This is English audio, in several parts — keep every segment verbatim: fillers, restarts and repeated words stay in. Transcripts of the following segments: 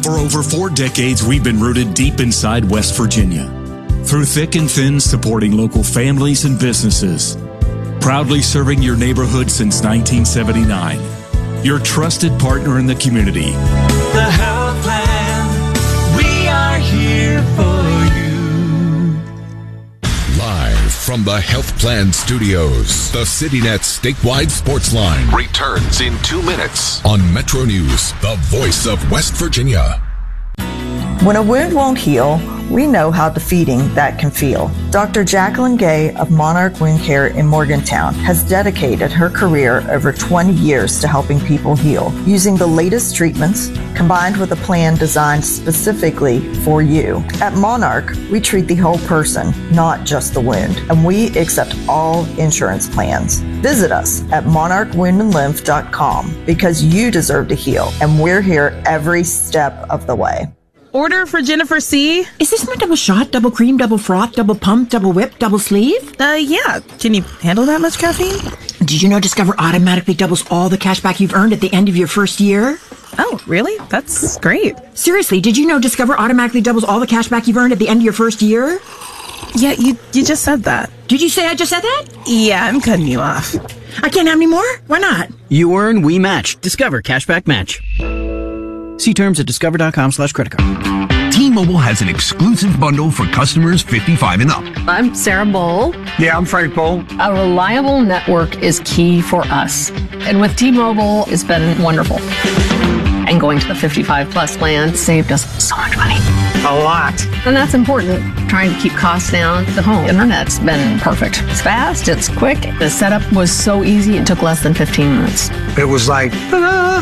For over four decades, we've been rooted deep inside West Virginia. Through thick and thin, supporting local families and businesses. Proudly serving your neighborhood since nineteen seventy-nine. Your trusted partner in the community. The Health Plan, we are here for you. Live from the Health Plan Studios, the CityNet statewide sports line returns in two minutes on Metro News, the voice of West Virginia. When a wound won't heal, we know how defeating that can feel. Doctor Jacqueline Gay of Monarch Wound Care in Morgantown has dedicated her career over twenty years to helping people heal, using the latest treatments combined with a plan designed specifically for you. At Monarch, we treat the whole person, not just the wound, and we accept all insurance plans. Visit us at monarch wound and lymph dot com because you deserve to heal, and we're here every step of the way. Order for Jennifer C. Is this my double shot, double cream, double froth, double pump, double whip, double sleeve? Uh, yeah. Can you handle that much caffeine? Did you know Discover automatically doubles all the cash back you've earned at the end of your first year? Oh, really? That's great. Seriously, did you know Discover automatically doubles all the cash back you've earned at the end of your first year? Yeah, you you just said that. Did you say I just said that? Yeah, I'm cutting you off. I can't have any more? Why not? You earn, we match. Discover Cashback Match. See terms at discover.com slash credit card. T-Mobile has an exclusive bundle for customers fifty-five and up. I'm Sarah Bowl. Yeah, I'm Frank Bowl. A reliable network is key for us. And with T-Mobile, it's been wonderful. And going to the fifty-five plus plan saved us so much money. A lot. And that's important. Trying to keep costs down. The home internet's been perfect. It's fast, it's quick. The setup was so easy, it took less than fifteen minutes. It was like, ta-da!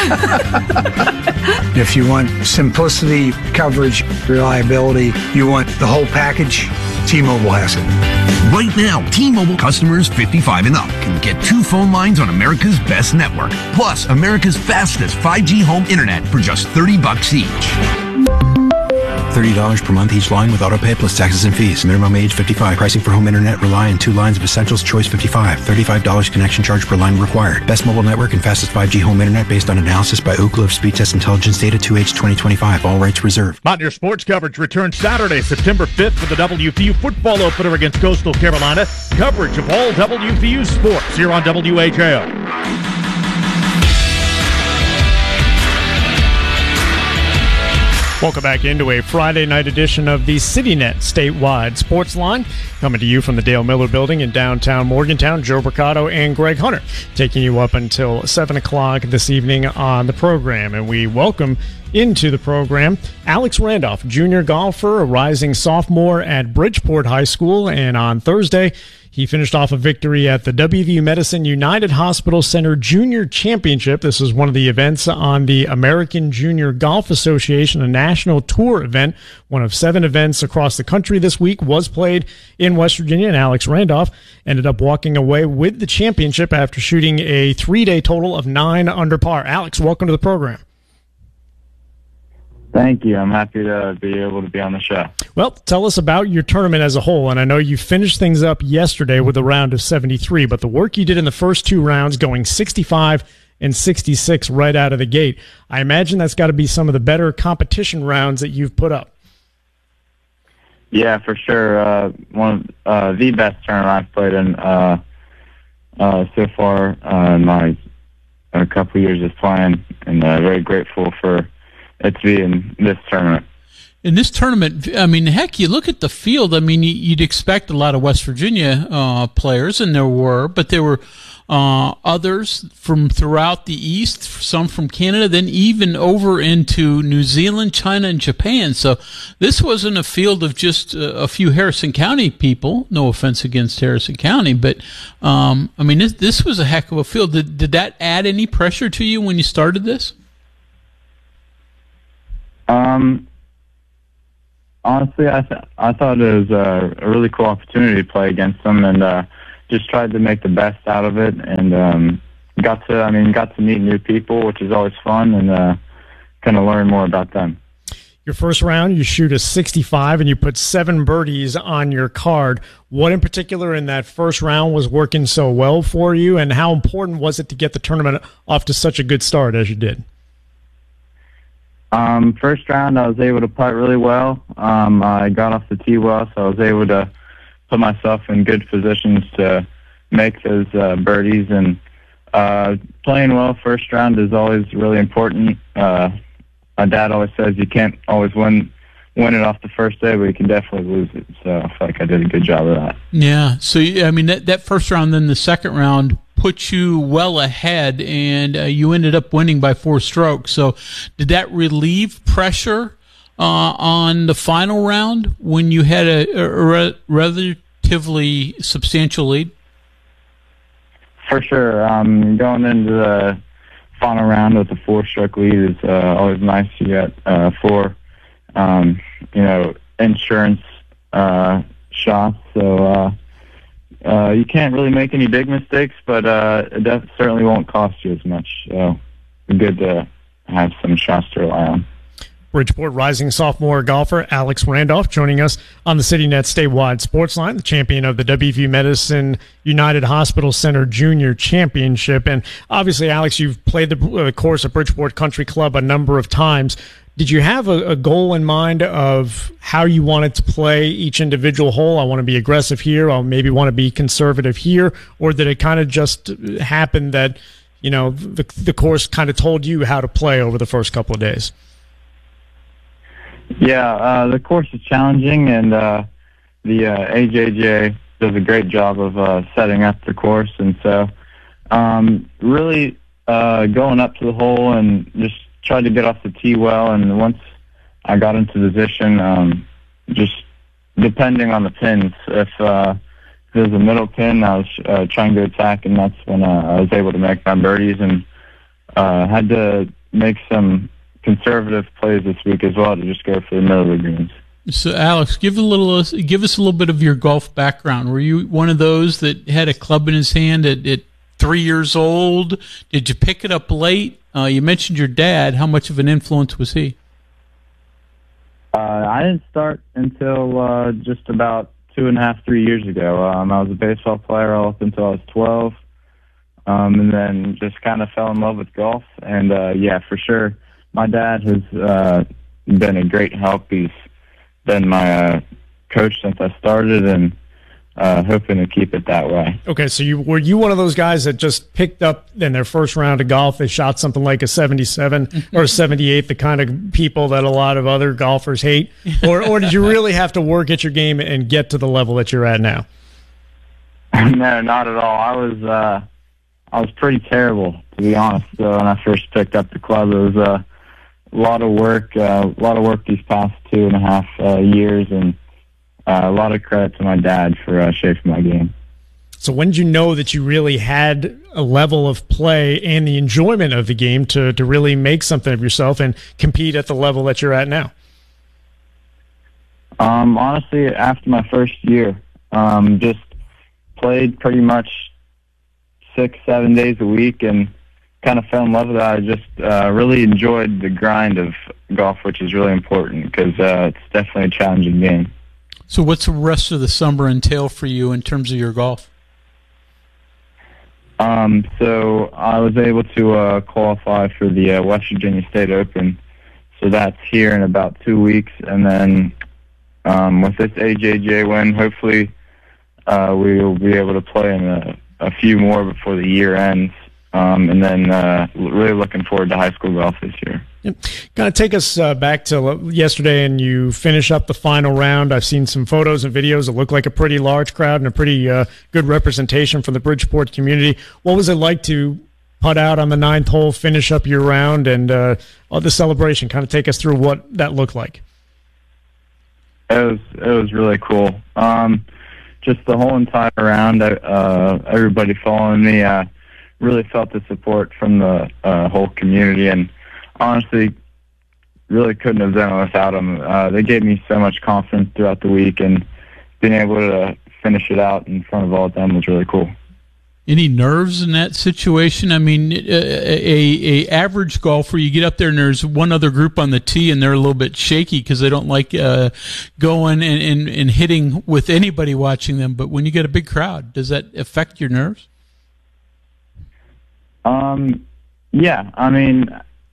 If you want simplicity, coverage, reliability, you want the whole package, T-Mobile has it. Right now, T-Mobile customers fifty-five and up can get two phone lines on America's best network, plus America's fastest five G home internet for just thirty bucks each. thirty dollars per month each line with autopay plus taxes and fees. Minimum age fifty-five. Pricing for home internet rely on two lines of Essentials Choice fifty-five. thirty-five dollars connection charge per line required. Best mobile network and fastest five G home internet based on analysis by Ookla of Speed Test Intelligence Data two H twenty twenty-five. All rights reserved. Mountaineer sports coverage returns Saturday, September fifth for the W V U football opener against Coastal Carolina. Coverage of all W V U sports here on W H A O. Welcome back into a Friday night edition of the CityNet statewide sports line. Coming to you from the Dale Miller Building in downtown Morgantown. Joe Mercado and Greg Hunter taking you up until seven o'clock this evening on the program. And we welcome into the program Alex Randolph, junior golfer, a rising sophomore at Bridgeport High School. And on Thursday, he finished off a victory at the W V U Medicine United Hospital Center Junior Championship. This is one of the events on the American Junior Golf Association, a national tour event. One of seven events across the country this week was played in West Virginia, and Alex Randolph ended up walking away with the championship after shooting a three-day total of nine under par. Alex, welcome to the program. Thank you. I'm happy to be able to be on the show. Well, tell us about your tournament as a whole. And I know you finished things up yesterday with a round of seventy-three, but the work you did in the first two rounds, going sixty-five and sixty-six right out of the gate, I imagine that's got to be some of the better competition rounds that you've put up. Yeah, for sure. Uh, one of uh, the best tournament I've played in uh, uh, so far uh, in my a couple years of playing, and uh, very grateful for it to be in this tournament. In this tournament, I mean, heck, you look at the field. I mean, you'd expect a lot of West Virginia uh, players, and there were, but there were uh, others from throughout the East, some from Canada, then even over into New Zealand, China, and Japan. So this wasn't a field of just a few Harrison County people. No offense against Harrison County, but um, I mean, this, this was a heck of a field. Did, did that add any pressure to you when you started this? Um. Honestly, I th- I thought it was a, a really cool opportunity to play against them, and uh, just tried to make the best out of it, and um, got to I mean got to meet new people, which is always fun, and uh, kind of learn more about them. Your first round, you shoot a sixty-five, and you put seven birdies on your card. What in particular in that first round was working so well for you, and how important was it to get the tournament off to such a good start as you did? Um, first round, I was able to putt really well. Um, I got off the tee well, so I was able to put myself in good positions to make those uh, birdies. And uh, playing well first round is always really important. Uh, my dad always says you can't always win win it off the first day, but you can definitely lose it. So I feel like I did a good job of that. Yeah. So, I mean, that, that first round, then the second round put you well ahead, and uh, you ended up winning by four strokes. So did that relieve pressure uh, on the final round when you had a, a re- relatively substantial lead? For sure. Um, going into the final round with a four-stroke lead is uh, always nice. You get uh, four, um, you know, insurance uh, shots. So uh, uh, you can't really make any big mistakes, but uh, it def- certainly won't cost you as much. So it's good to have some shots to rely on. Bridgeport rising sophomore golfer Alex Randolph joining us on the CityNet statewide sports line, the champion of the W V U Medicine United Hospital Center Junior Championship. And obviously, Alex, you've played the uh, course at Bridgeport Country Club a number of times. Did you have a, a goal in mind of how you wanted to play each individual hole? I want to be aggressive here. I'll maybe want to be conservative here. Or did it kind of just happen that, you know, the, the course kind of told you how to play over the first couple of days? Yeah, uh, the course is challenging, and uh, the uh, A J J does a great job of uh, setting up the course. And so um, really uh, going up to the hole and just tried to get off the tee well. And once I got into position, um, just depending on the pins, if uh, there's a middle pin, I was uh, trying to attack, and that's when uh, I was able to make my birdies, and uh, had to make some conservative plays this week as well to just go for the middle of the greens. So, Alex, give a little, give us a little bit of your golf background. Were you one of those that had a club in his hand at, at three years old? Did you pick it up late? Uh, you mentioned your dad. How much of an influence was he? Uh, I didn't start until uh, just about two and a half, three years ago. Um, I was a baseball player all up until I was twelve, um, and then just kind of fell in love with golf. And uh, yeah, for sure. My dad has uh, been a great help. He's been my uh, coach since I started, and uh, hoping to keep it that way. Okay, so you were you one of those guys that just picked up in their first round of golf, they shot something like a seventy-seven or a seventy-eight, the kind of people that a lot of other golfers hate? Or, or did you really have to work at your game and get to the level that you're at now? No, not at all. I was uh, I was pretty terrible, to be honest. So when I first picked up the club, it was uh, a lot of work, uh, a lot of work these past two and a half uh, years, and uh, a lot of credit to my dad for uh, shaping my game. So when did you know that you really had a level of play and the enjoyment of the game to, to really make something of yourself and compete at the level that you're at now? Um, honestly, after my first year, um, just played pretty much six, seven days a week, and kind of fell in love with that. I just uh, really enjoyed the grind of golf, which is really important because uh, it's definitely a challenging game. So what's the rest of the summer entail for you in terms of your golf? Um, so I was able to uh, qualify for the uh, West Virginia State Open. So that's here in about two weeks. And then um, with this A J J win, hopefully uh, we will be able to play in a, a few more before the year ends. Um, and then uh, really looking forward to high school golf this year. Yep. Kind of take us uh, back to yesterday, and you finish up the final round. I've seen some photos and videos that look like a pretty large crowd and a pretty uh, good representation from the Bridgeport community. What was it like to putt out on the ninth hole, finish up your round, and uh, the celebration? Kind of take us through what that looked like. It was it was really cool. Um, just the whole entire round, uh, everybody following me. Uh, really felt the support from the uh, whole community, and honestly really couldn't have done it without them. Uh, they gave me so much confidence throughout the week, and being able to finish it out in front of all of them was really cool. Any nerves in that situation? I mean, a, a, a average golfer, you get up there and there's one other group on the tee and they're a little bit shaky because they don't like uh, going and, and, and hitting with anybody watching them. But when you get a big crowd, does that affect your nerves? Um, yeah, I mean,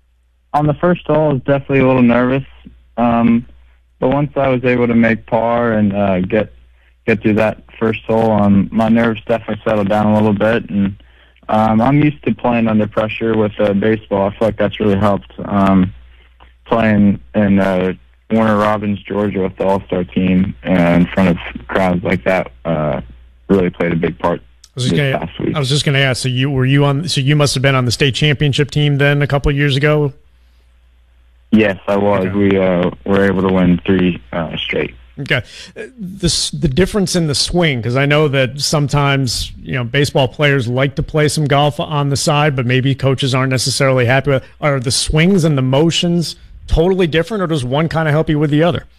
on the first hole, I was definitely a little nervous. Um, but once I was able to make par and uh, get get through that first hole, um, my nerves definitely settled down a little bit. And um, I'm used to playing under pressure with uh, baseball. I feel like that's really helped. Um, playing in uh, Warner Robins, Georgia, with the All-Star team uh, in front of crowds like that uh, really played a big part. I was just gonna, I was just going to ask. So you were you on? So you must have been on the state championship team then a couple of years ago. Yes, I was. Okay. We uh, were able to win three uh, straight. Okay, this the difference in the swing, because I know that sometimes you know baseball players like to play some golf on the side, but maybe coaches aren't necessarily happy with. Are the swings and the motions totally different, or does one kind of help you with the other?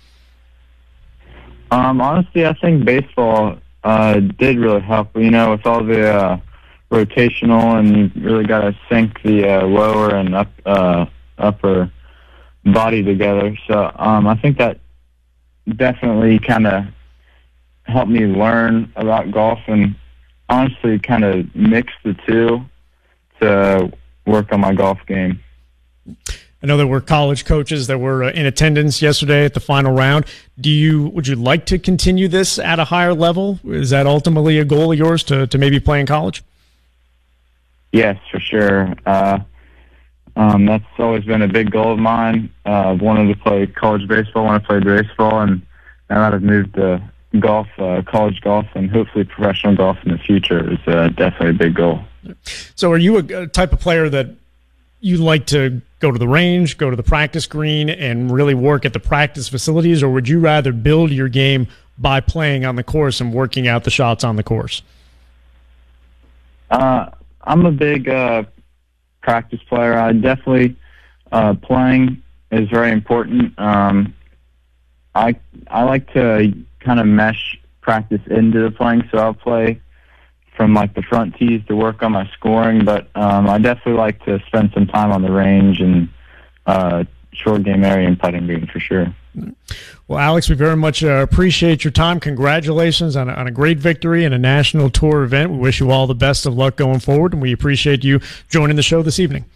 Um, honestly, I think baseball uh, did really help. You know, with all the uh, rotational, and you really got to sync the uh, lower and up uh, upper body together. So um, I think that definitely kind of helped me learn about golf and honestly kind of mix the two to work on my golf game. I know there were college coaches that were uh, in attendance yesterday at the final round. Do you would you like to continue this at a higher level? Is that ultimately a goal of yours to, to maybe play in college? Yes, for sure. Uh, Um, that's always been a big goal of mine. Uh, I've wanted to play college baseball when I played baseball, and now that I've moved to golf, uh, college golf, and hopefully professional golf in the future is uh, definitely a big goal. So are you a, a type of player that you like to go to the range, go to the practice green, and really work at the practice facilities, or would you rather build your game by playing on the course and working out the shots on the course? Uh, I'm a big uh, practice player. I definitely uh, playing is very important. Um, I I like to kind of mesh practice into the playing, so I'll play from like the front tees to work on my scoring. But um, I definitely like to spend some time on the range and uh, short game area and putting green for sure. Well, Alex, we very much uh, appreciate your time. Congratulations on a, on a great victory in a national tour event. We wish you all the best of luck going forward, and we appreciate you joining the show this evening.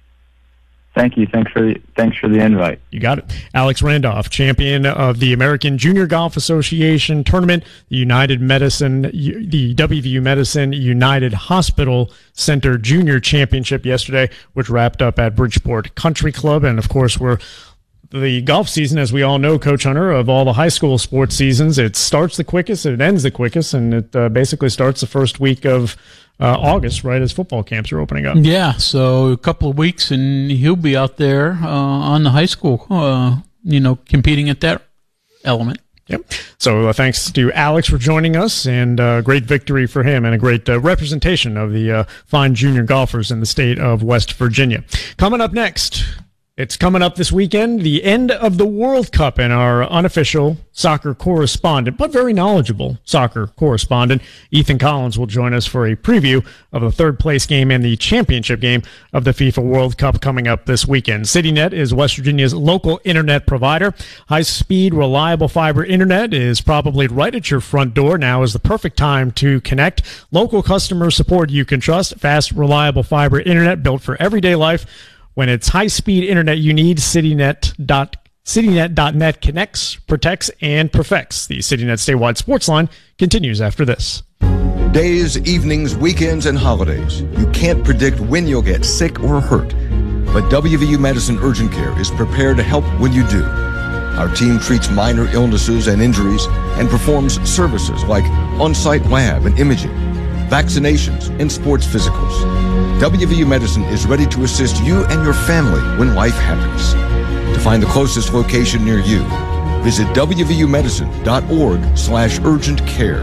Thank you. Thanks for the, thanks for the invite. You got it. Alex Randolph, champion of the American Junior Golf Association tournament, the United Medicine, the W V U Medicine United Hospital Center Junior Championship yesterday, which wrapped up at Bridgeport Country Club. And, of course, we're the golf season, as we all know, Coach Hunter, of all the high school sports seasons, it starts the quickest, it ends the quickest, and it uh, basically starts the first week of uh, August, right, as football camps are opening up. Yeah, so a couple of weeks, and he'll be out there uh, on the high school, uh, you know, competing at that element. Yep. So uh, thanks to Alex for joining us, and uh, great victory for him, and a great uh, representation of the uh, fine junior golfers in the state of West Virginia. Coming up next, it's coming up this weekend, the end of the World Cup, and our unofficial soccer correspondent, but very knowledgeable soccer correspondent, Ethan Collins, will join us for a preview of the third place game and the championship game of the FIFA World Cup coming up this weekend. CityNet is West Virginia's local internet provider. High-speed, reliable fiber internet is probably right at your front door. Now is the perfect time to connect. Local customer support you can trust. Fast, reliable fiber internet built for everyday life. When it's high-speed internet you need, CityNet dot CityNet dot net connects, protects, and perfects. The CityNet statewide sports line continues after this. Days, evenings, weekends, and holidays. You can't predict when you'll get sick or hurt. But W V U Medicine Urgent Care is prepared to help when you do. Our team treats minor illnesses and injuries and performs services like on-site lab and imaging, vaccinations, and sports physicals. W V U Medicine is ready to assist you and your family when life happens. To find the closest location near you, visit W V U medicine dot org slash urgent care.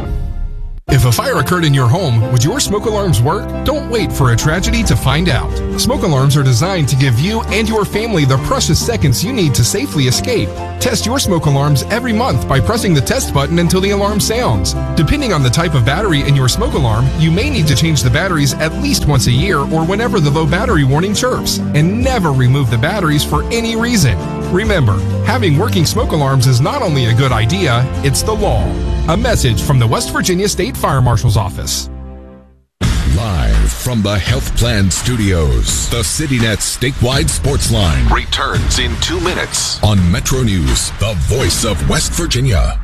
If a fire occurred in your home, would your smoke alarms work? Don't wait for a tragedy to find out. Smoke alarms are designed to give you and your family the precious seconds you need to safely escape. Test your smoke alarms every month by pressing the test button until the alarm sounds. Depending on the type of battery in your smoke alarm, you may need to change the batteries at least once a year or whenever the low battery warning chirps. And never remove the batteries for any reason. Remember, having working smoke alarms is not only a good idea, it's the law. A message from the West Virginia State Fire Marshal's Office. Live from the Health Plan Studios, the CityNet statewide sports line returns in two minutes on Metro News, the voice of West Virginia.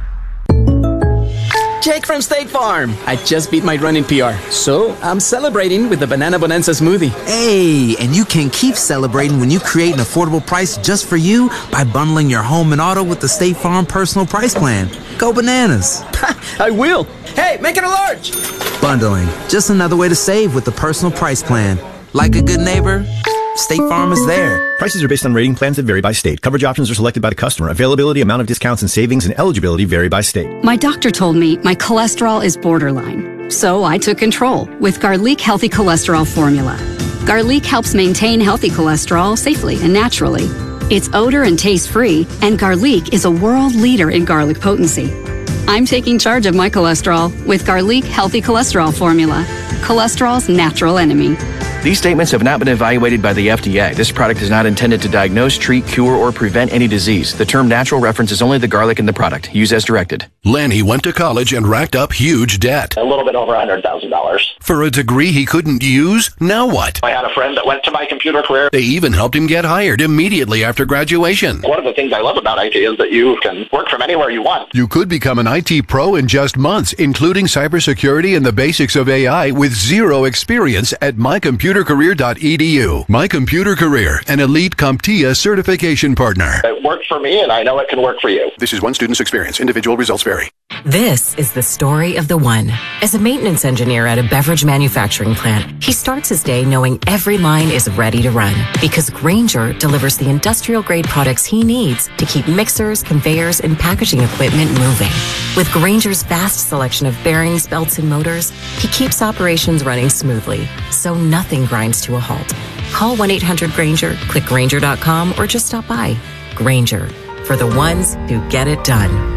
Jake from State Farm. I just beat my running P R, so I'm celebrating with the Banana Bonanza smoothie. Hey, and you can keep celebrating when you create an affordable price just for you by bundling your home and auto with the State Farm Personal Price Plan. Go bananas. I will. Hey, make it a large. Bundling, just another way to save with the Personal Price Plan. Like a good neighbor, State Farm is there. Prices are based on rating plans that vary by state. Coverage options are selected by the customer. Availability, amount of discounts and savings, and eligibility vary by state. My doctor told me my cholesterol is borderline. So I took control with Garlic Healthy Cholesterol Formula. Garlic helps maintain healthy cholesterol safely and naturally. It's odor and taste free, and Garlic is a world leader in garlic potency. I'm taking charge of my cholesterol with Garlic Healthy Cholesterol Formula. Cholesterol's natural enemy. These statements have not been evaluated by the F D A. This product is not intended to diagnose, treat, cure, or prevent any disease. The term natural references only the garlic in the product. Use as directed. Lanny went to college and racked up huge debt. A little bit over one hundred thousand dollars. For a degree he couldn't use? Now what? I had a friend that went to my computer career. They even helped him get hired immediately after graduation. One of the things I love about I T is that you can work from anywhere you want. You could become an I T pro in just months, including cybersecurity and the basics of A I with zero experience at my computer career dot e d u. My Computer Career, an elite CompTIA certification partner. It worked for me, and I know it can work for you. This is one student's experience. Individual results vary. This is the story of the one. As a maintenance engineer at a beverage manufacturing plant, he starts his day knowing every line is ready to run because Grainger delivers the industrial-grade products he needs to keep mixers, conveyors, and packaging equipment moving. With Grainger's vast selection of bearings, belts, and motors, he keeps operations running smoothly, so nothing grinds to a halt. Call one eight hundred Grainger, click Grainger dot com, or just stop by. Grainger, for the ones who get it done.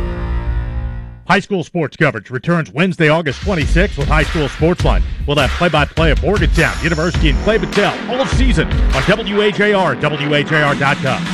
High school sports coverage returns Wednesday, August twenty-sixth with High School Sportsline. We'll have play-by-play of Morgantown, University, and Clay Battelle all season on W H A R, W H A R dot com.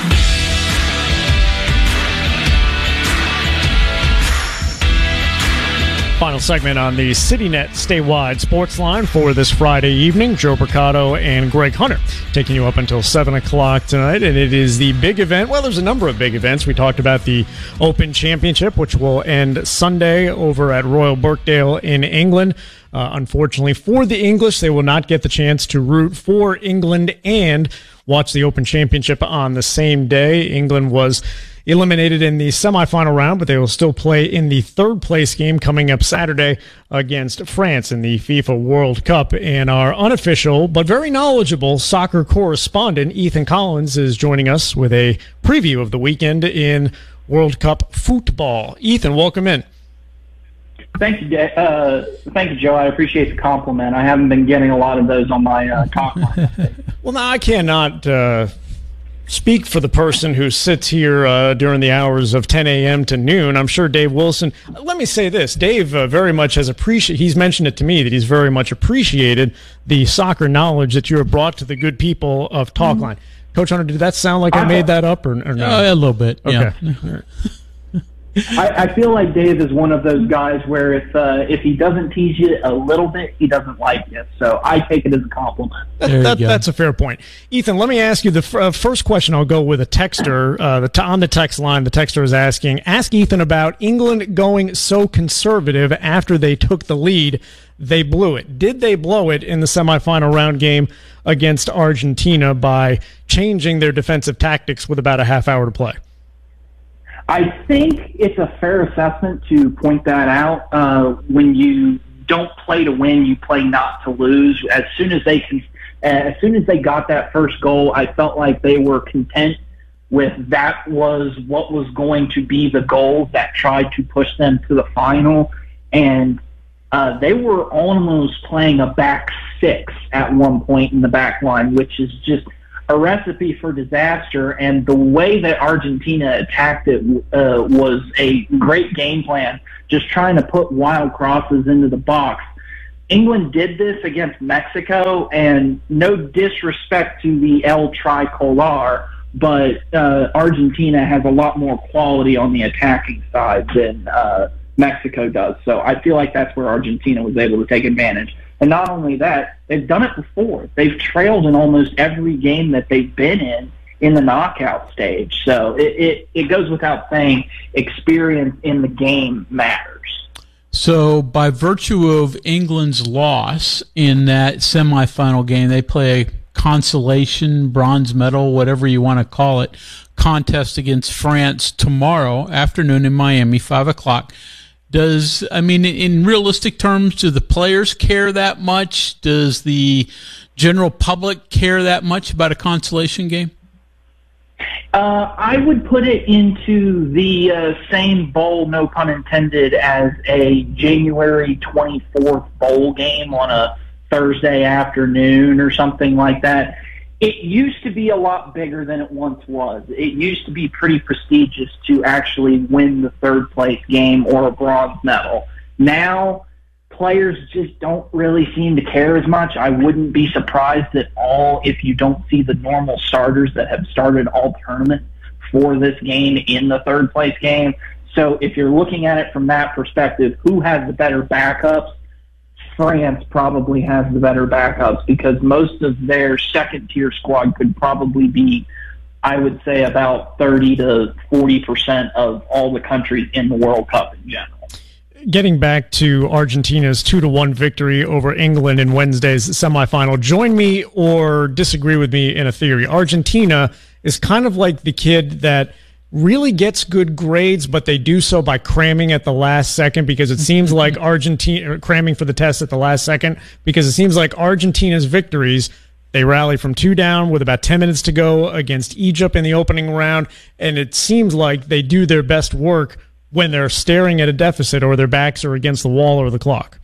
Final segment on the CityNet statewide sports line for this Friday evening. Joe Mercado and Greg Hunter taking you up until seven o'clock tonight. And it is the big event. Well, there's a number of big events. We talked about the Open Championship, which will end Sunday over at Royal Birkdale in England. Uh, unfortunately for the English, they will not get the chance to root for England and watch the Open Championship on the same day. England was eliminated in the semifinal round, but they will still play in the third place game coming up Saturday against France in the FIFA World Cup. And our unofficial but very knowledgeable soccer correspondent, Ethan Collins, is joining us with a preview of the weekend in World Cup football. Ethan, welcome in. Thank you, uh, thank you, Joe. I appreciate the compliment. I haven't been getting a lot of those on my uh, talk line. Well, now I cannot uh, speak for the person who sits here uh, during the hours of ten a.m. to noon. I'm sure Dave Wilson. Let me say this: Dave uh, very much has appreciated. He's mentioned it to me that he's very much appreciated the soccer knowledge that you have brought to the good people of Talkline. Mm-hmm. Coach Hunter, did that sound like I, I made that up or, or no? Uh, a little bit. Okay. Yeah. I, I feel like Dave is one of those guys where if uh, if he doesn't tease you a little bit, he doesn't like you. So I take it as a compliment. That, that, that's a fair point. Ethan, let me ask you the f- uh, first question. I'll go with a texter. Uh, the t- on the text line, the texter is asking, ask Ethan about England going so conservative after they took the lead. They blew it. Did they blow it in the semifinal round game against Argentina by changing their defensive tactics with about a half hour to play? I think it's a fair assessment to point that out. Uh, when you don't play to win, you play not to lose. As soon as they can, uh, as soon as they got that first goal, I felt like they were content with that was what was going to be the goal that tried to push them to the final. And uh, they were almost playing a back six at one point in the back line, which is just a recipe for disaster. And the way that Argentina attacked it uh, was a great game plan, just trying to put wild crosses into the box. England did this against Mexico, and no disrespect to the El Tricolor, but uh, Argentina has a lot more quality on the attacking side than uh, Mexico does. So I feel like that's where Argentina was able to take advantage. And not only that, they've done it before. They've trailed in almost every game that they've been in in the knockout stage. So it, it, it goes without saying, experience in the game matters. So by virtue of England's loss in that semifinal game, they play a consolation, bronze medal, whatever you want to call it, contest against France tomorrow afternoon in Miami, five o'clock. Does, I mean, in realistic terms, do the players care that much? Does the general public care that much about a consolation game? Uh, I would put it into the uh, same bowl, no pun intended, as a January twenty-fourth bowl game on a Thursday afternoon or something like that. It used to be a lot bigger than it once was. It used to be pretty prestigious to actually win the third place game or a bronze medal. Now, players just don't really seem to care as much. I wouldn't be surprised at all if you don't see the normal starters that have started all tournament for this game in the third place game. So if you're looking at it from that perspective, who has the better backups? France probably has the better backups because most of their second-tier squad could probably be, I would say, about thirty to forty percent of all the countries in the World Cup in general. Getting back to Argentina's two to one victory over England in Wednesday's semifinal, join me or disagree with me in a theory. Argentina is kind of like the kid that really gets good grades, but they do so by cramming at the last second because it seems like Argentina cramming for the test at the last second because it seems like Argentina's victories, they rally from two down with about ten minutes to go against Egypt in the opening round, and it seems like they do their best work when they're staring at a deficit or their backs are against the wall or the clock.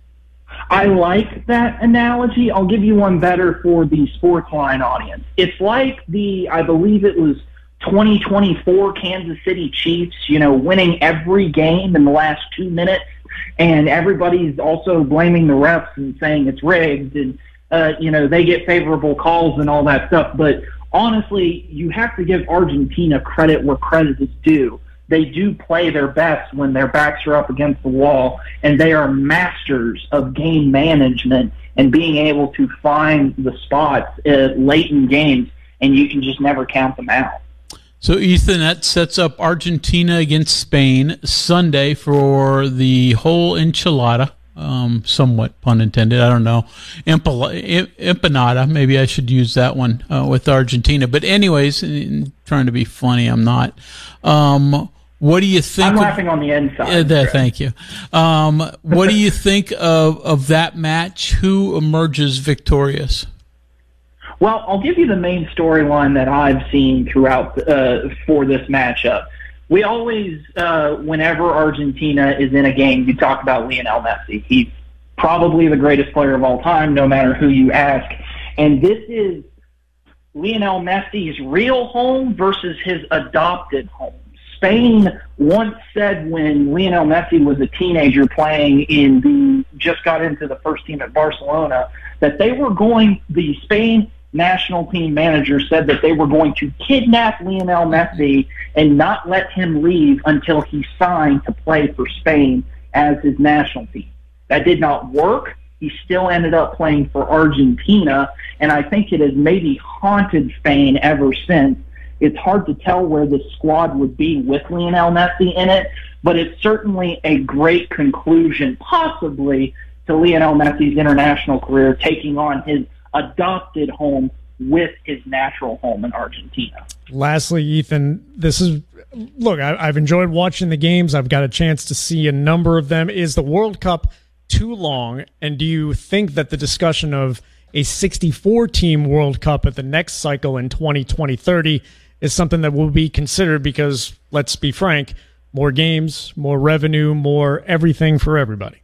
I like that analogy. I'll give you one better for the Sportsline audience. It's like the, I believe it was twenty twenty-four Kansas City Chiefs, you know, winning every game in the last two minutes, and everybody's also blaming the refs and saying it's rigged, and, uh, you know, they get favorable calls and all that stuff. But honestly, you have to give Argentina credit where credit is due. They do play their best when their backs are up against the wall, and they are masters of game management and being able to find the spots uh, late in games, and you can just never count them out. So, Ethan, that sets up Argentina against Spain Sunday for the whole enchilada, um, somewhat pun intended. I don't know. Empanada, maybe I should use that one uh, with Argentina. But anyways, trying to be funny, I'm not. Um, what do you think? I'm of, laughing on the inside. Uh, there, thank you. Um, what do you think of, of that match? Who emerges victorious? Well, I'll give you the main storyline that I've seen throughout uh, for this matchup. We always, uh, whenever Argentina is in a game, you talk about Lionel Messi. He's probably the greatest player of all time, no matter who you ask. And this is Lionel Messi's real home versus his adopted home. Spain once said when Lionel Messi was a teenager playing in the, just got into the first team at Barcelona, that they were going, the Spain national team manager said that they were going to kidnap Lionel Messi and not let him leave until he signed to play for Spain as his national team. That did not work. He still ended up playing for Argentina, and I think it has maybe haunted Spain ever since. It's hard to tell where the squad would be with Lionel Messi in it, but it's certainly a great conclusion, possibly, to Lionel Messi's international career, taking on his adopted home with his natural home in Argentina. Lastly, Ethan, this is, look, I, I've enjoyed watching the games. I've got a chance to see a number of them. Is the World Cup too long? And do you think that the discussion of a sixty-four team World Cup at the next cycle in twenty twenty thirty is something that will be considered because, let's be frank, more games, more revenue, more everything for everybody?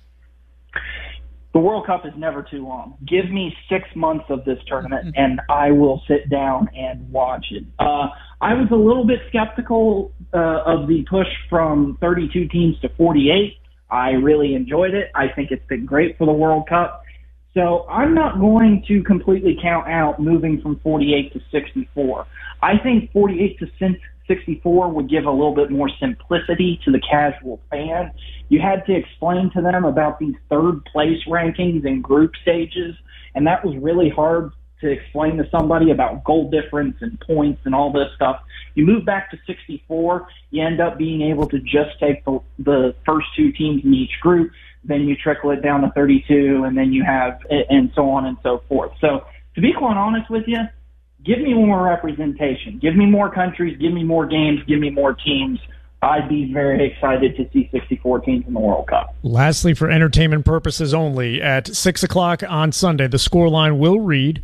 The World Cup is never too long. Give me six months of this tournament, and I will sit down and watch it. Uh, I was a little bit skeptical uh, of the push from thirty-two teams to forty-eight. I really enjoyed it. I think it's been great for the World Cup. So I'm not going to completely count out moving from forty-eight to sixty-four. I think forty-eight to sixty-four would give a little bit more simplicity to the casual fan. You had to explain to them about these third place rankings and group stages, and that was really hard to explain to somebody about goal difference and points and all this stuff. You move back to sixty-four, you end up being able to just take the, the first two teams in each group, then you trickle it down to thirty-two, and then you have, and so on and so forth. So to be quite honest with you, give me more representation. Give me more countries, give me more games, give me more teams. I'd be very excited to see sixty-four teams in the World Cup. Lastly, for entertainment purposes only, at six o'clock on Sunday, the scoreline will read?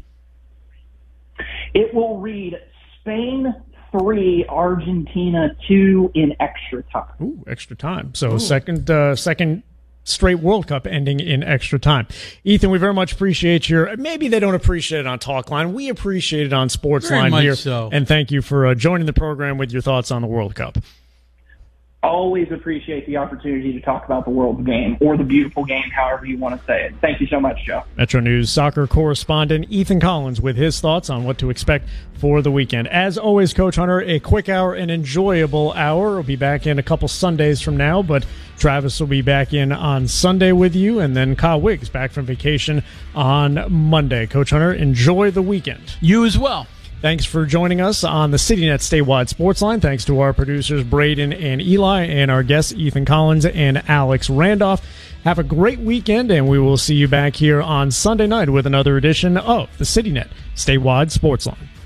It will read Spain three, Argentina two in extra time. Ooh, extra time. So Ooh. second uh, second straight World Cup ending in extra time. Ethan, we very much appreciate your, maybe they don't appreciate it on Talkline. We appreciate it on Sportsline here. So. And thank you for uh, joining the program with your thoughts on the World Cup. Always appreciate the opportunity to talk about the world game, or the beautiful game, however you want to say it. Thank you so much, Joe. Metro News soccer correspondent Ethan Collins with his thoughts on what to expect for the weekend. As always, Coach Hunter, a quick hour, an enjoyable hour. We'll be back in a couple Sundays from now, but Travis will be back in on Sunday with you, and then Kyle Wiggs back from vacation on Monday. Coach Hunter, enjoy the weekend. You as well. Thanks for joining us on the CityNet Statewide Sportsline. Thanks to our producers, Braden and Eli, and our guests, Ethan Collins and Alex Randolph. Have a great weekend, and we will see you back here on Sunday night with another edition of the CityNet Statewide Sportsline.